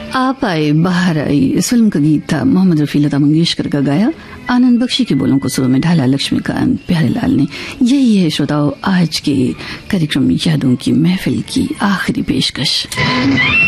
आप आए बाहर आई इस फिल्म का गीत था मोहम्मद रफी लता मंगेशकर का गाया। आनंद बख्शी के बोलों को सुर में ढाला लक्ष्मीकांत प्यारेलाल ने। यही है श्रोताओं आज के कार्यक्रम यादों की महफिल की आखिरी पेशकश।